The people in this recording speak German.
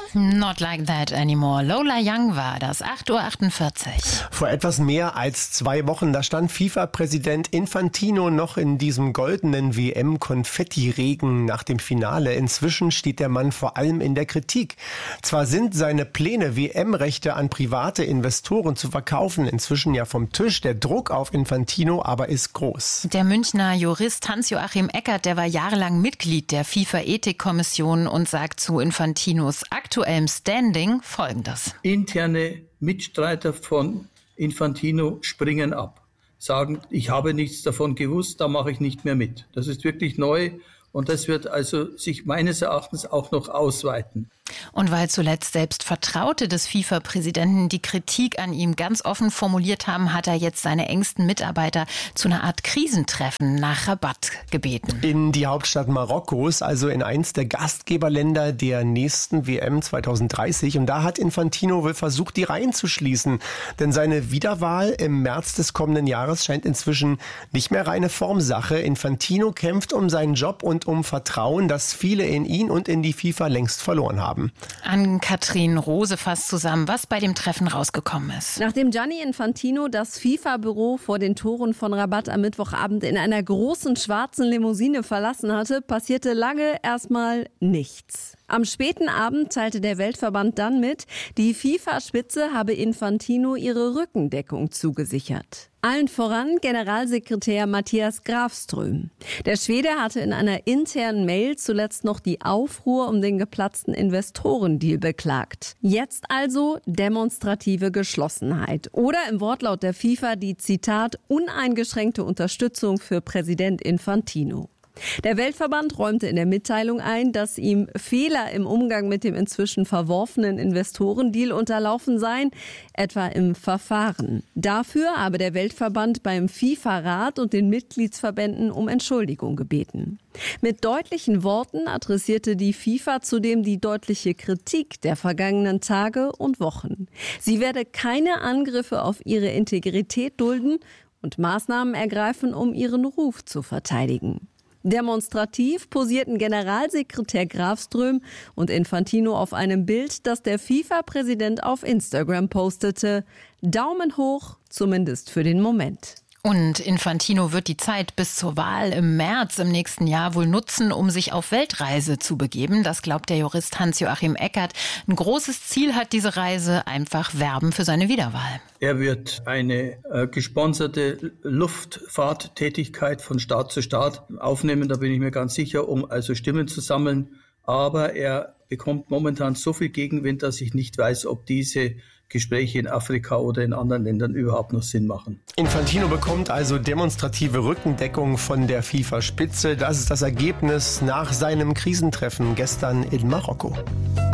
Not like that anymore. Lola Young war das, 8:48 Uhr. Vor etwas mehr als 2 Wochen, da stand FIFA-Präsident Infantino noch in diesem goldenen WM-Konfettiregen nach dem Finale. Inzwischen steht der Mann vor allem in der Kritik. Zwar sind seine Pläne, WM-Rechte an private Investoren zu verkaufen, inzwischen ja vom Tisch. Der Druck auf Infantino aber ist groß. Der Münchner Jurist Hans-Joachim Eckert, der war jahrelang Mitglied der FIFA-Ethikkommission und sagt zu Infantinos aktuellem Standing Folgendes. Interne Mitstreiter von Infantino springen ab, sagen, ich habe nichts davon gewusst, da mache ich nicht mehr mit. Das ist wirklich neu und das wird also sich meines Erachtens auch noch ausweiten. Und weil zuletzt selbst Vertraute des FIFA-Präsidenten die Kritik an ihm ganz offen formuliert haben, hat er jetzt seine engsten Mitarbeiter zu einer Art Krisentreffen nach Rabat gebeten. In die Hauptstadt Marokkos, also in eins der Gastgeberländer der nächsten WM 2030. Und da hat Infantino wohl versucht, die Reihen zu schließen. Denn seine Wiederwahl im März des kommenden Jahres scheint inzwischen nicht mehr reine Formsache. Infantino kämpft um seinen Job und um Vertrauen, das viele in ihn und in die FIFA längst verloren haben. Ann-Kathrin Rose fasst zusammen, was bei dem Treffen rausgekommen ist. Nachdem Gianni Infantino das FIFA-Büro vor den Toren von Rabat am Mittwochabend in einer großen schwarzen Limousine verlassen hatte, passierte lange erstmal nichts. Am späten Abend teilte der Weltverband dann mit, die FIFA-Spitze habe Infantino ihre Rückendeckung zugesichert. Allen voran Generalsekretär Mattias Grafström. Der Schwede hatte in einer internen Mail zuletzt noch die Aufruhr um den geplatzten Investorendeal beklagt. Jetzt also demonstrative Geschlossenheit. Oder im Wortlaut der FIFA die, Zitat, uneingeschränkte Unterstützung für Präsident Infantino. Der Weltverband räumte in der Mitteilung ein, dass ihm Fehler im Umgang mit dem inzwischen verworfenen Investorendeal unterlaufen seien, etwa im Verfahren. Dafür habe der Weltverband beim FIFA-Rat und den Mitgliedsverbänden um Entschuldigung gebeten. Mit deutlichen Worten adressierte die FIFA zudem die deutliche Kritik der vergangenen Tage und Wochen. Sie werde keine Angriffe auf ihre Integrität dulden und Maßnahmen ergreifen, um ihren Ruf zu verteidigen. Demonstrativ posierten Generalsekretär Grafström und Infantino auf einem Bild, das der FIFA-Präsident auf Instagram postete. Daumen hoch, zumindest für den Moment. Und Infantino wird die Zeit bis zur Wahl im März im nächsten Jahr wohl nutzen, um sich auf Weltreise zu begeben. Das glaubt der Jurist Hans-Joachim Eckert. Ein großes Ziel hat diese Reise, einfach werben für seine Wiederwahl. Er wird eine gesponserte Luftfahrttätigkeit von Staat zu Staat aufnehmen, da bin ich mir ganz sicher, um also Stimmen zu sammeln. Aber er bekommt momentan so viel Gegenwind, dass ich nicht weiß, ob diese Gespräche in Afrika oder in anderen Ländern überhaupt noch Sinn machen. Infantino bekommt also demonstrative Rückendeckung von der FIFA-Spitze. Das ist das Ergebnis nach seinem Krisentreffen gestern in Marokko.